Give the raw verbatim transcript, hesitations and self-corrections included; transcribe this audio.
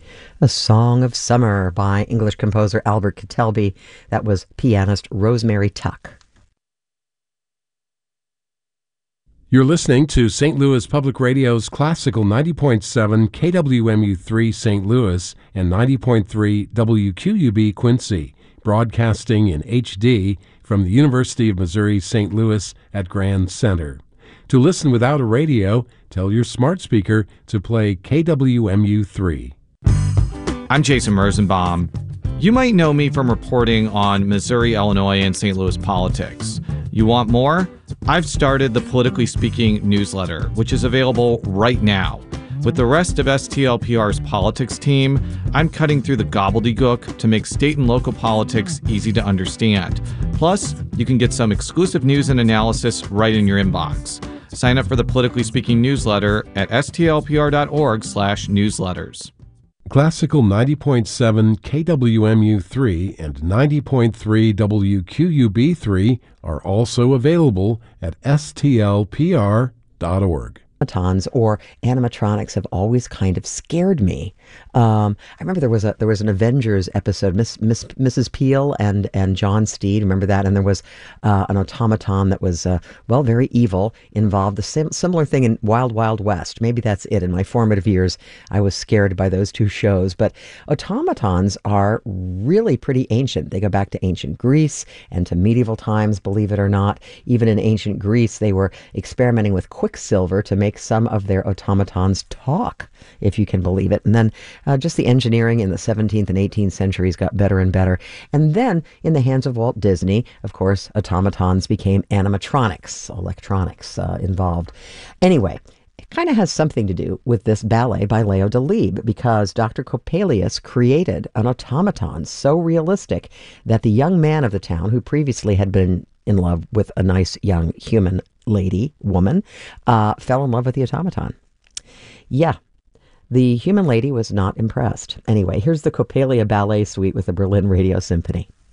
A Song of Summer by English composer Albert Kettelby. That was pianist Rosemary Tuck. You're listening to Saint Louis Public Radio's Classical ninety point seven K W M U three Saint Louis and ninety point three W Q U B Quincy, broadcasting in H D from the University of Missouri Saint Louis at Grand Center. To listen without a radio, tell your smart speaker to play K W M U three. I'm Jason Merzenbaum. You might know me from reporting on Missouri, Illinois, and Saint Louis politics. You want more? I've started the Politically Speaking newsletter, which is available right now. With the rest of S T L P R's politics team, I'm cutting through the gobbledygook to make state and local politics easy to understand. Plus, you can get some exclusive news and analysis right in your inbox. Sign up for the Politically Speaking newsletter at stlpr.org slash newsletters. Classical ninety point seven K W M U three and ninety point three W Q U B three are also available at S T L P R dot org. Automatons or animatronics have always kind of scared me. Um, I remember there was a there was an Avengers episode, Miss, Miss Missus Peel and and John Steed. Remember that? And there was uh, an automaton that was uh, well very evil. Involved the sim- similar thing in Wild Wild West. Maybe that's it. In my formative years, I was scared by those two shows. But automatons are really pretty ancient. They go back to ancient Greece and to medieval times. Believe it or not, even in ancient Greece, they were experimenting with quicksilver to make some of their automatons talk, if you can believe it. And then uh, just the engineering in the seventeenth and eighteenth centuries got better and better. And then in the hands of Walt Disney, of course, automatons became animatronics, electronics uh, involved. Anyway, it kind of has something to do with this ballet by Leo Delibes, because Doctor Coppelius created an automaton so realistic that the young man of the town, who previously had been in love with a nice young human lady, woman, uh, fell in love with the automaton. Yeah, the human lady was not impressed. Anyway, here's the Coppelia Ballet Suite with the Berlin Radio Symphony.